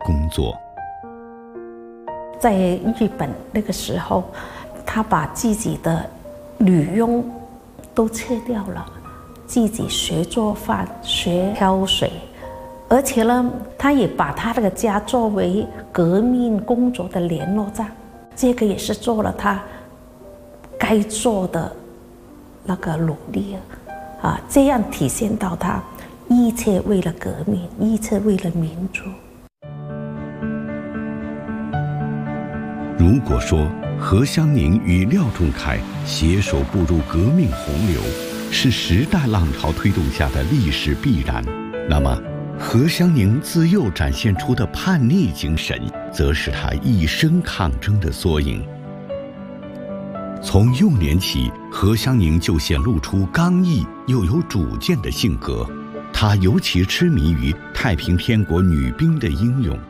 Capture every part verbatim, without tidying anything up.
工作。 在日本那个时候，他把自己的女佣都撤掉了，自己学做饭、学挑水，而且呢，他也把他这个家作为革命工作的联络站，这个也是做了他该做的那个努力啊，这样体现到他一切为了革命，一切为了民主。 如果说何香凝与廖仲恺携手步入革命洪流是时代浪潮推动下的历史必然，那么何香凝自幼展现出的叛逆精神，则是她一生抗争的缩影。从幼年起，何香凝就显露出刚毅又有主见的性格。她尤其痴迷于太平天国女兵的英勇。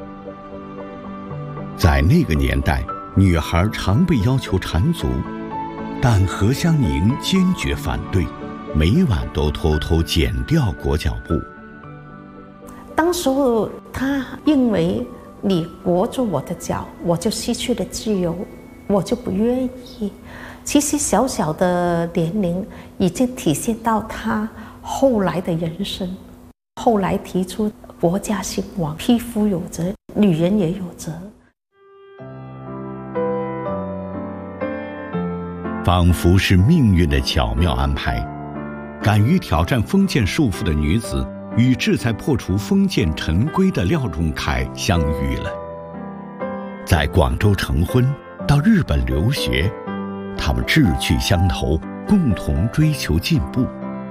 在那个年代，女孩常被要求缠足，但何香凝坚决反对，每晚都偷偷剪掉裹脚布。 当时候他认为你裹住我的脚，我就失去了自由，我就不愿意。其实小小的年龄已经体现到他后来的人生。后来提出国家兴亡，匹夫有责，女人也有责。 仿佛是命运的巧妙安排，敢于挑战封建束缚的女子与志在破除封建陈规的廖仲恺相遇了。在广州成婚，到日本留学，他们志趣相投，共同追求进步。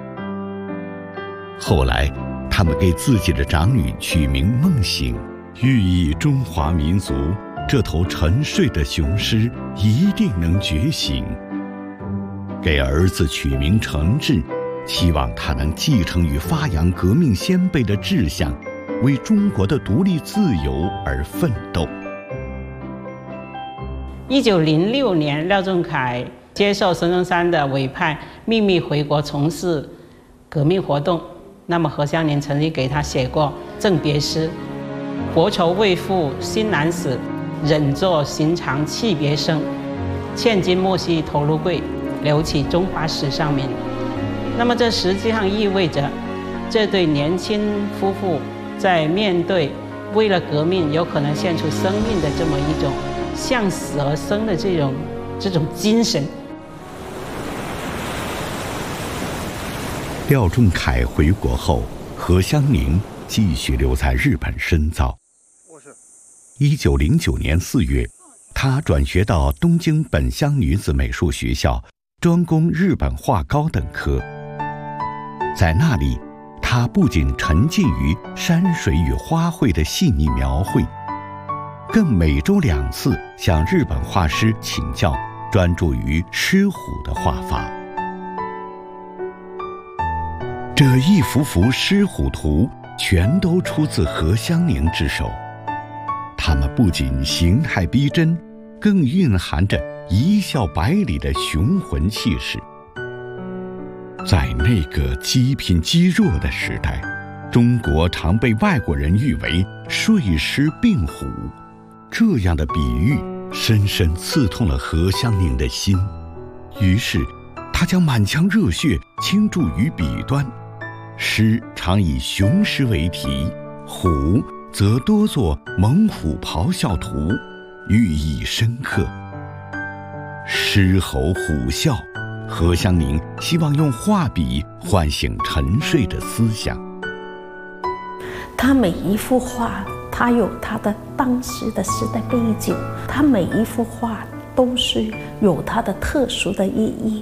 后来他们给自己的长女取名梦醒，寓意中华民族这头沉睡的雄狮一定能觉醒。给儿子取名承志，希望他能继承与发扬革命先辈的志向，为中国的独立自由而奋斗。 一九零六年，廖仲恺接受孙中山的委派，秘密回国从事革命活动。那么何香凝曾经给他写过赠别诗：国仇未复心难死，忍作寻常泣别声。千金莫惜头颅贵，留起中华史上名。那么这实际上意味着，这对年轻夫妇在面对为了革命有可能献出生命的这么一种向死而生的这种这种精神。 廖仲恺回国后，何香凝继续留在日本深造。一九零九年四月，她转学到东京本乡女子美术学校，专攻日本画糕等科。在那里，她不仅沉浸于山水与花卉的细腻描绘，更每周两次向日本画师请教，专注于狮虎的画法。这一幅幅狮虎图全都出自何香凝之手，它们不仅形态逼真，更蕴含着一笑百里的雄浑气势。在那个积贫积弱的时代，中国常被外国人誉为睡狮病虎，这样的比喻深深刺痛了何香凝的心。于是他将满腔热血倾注于笔端，狮常以雄狮为题，虎则多作猛虎咆哮图，寓意深刻。狮吼虎啸，何香凝希望用画笔唤醒沉睡的思想。 他每一幅画，他有他的当时的时代背景，他每一幅画都是有它的特殊的意义。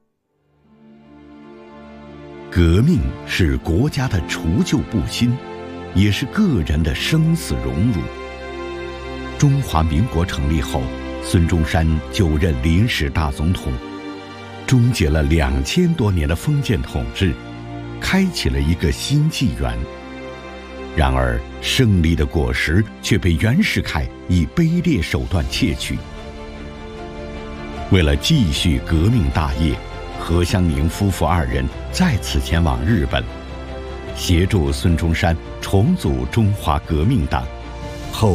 革命是国家的除旧布新，也是个人的生死荣辱。中华民国成立后，孙中山就任临时大总统，终结了两千多年的封建统治，开启了一个新纪元。然而，胜利的果实却被袁世凯以卑劣手段窃取。为了继续革命大业，何香凝夫妇二人再次前往日本，协助孙中山重组中华革命党，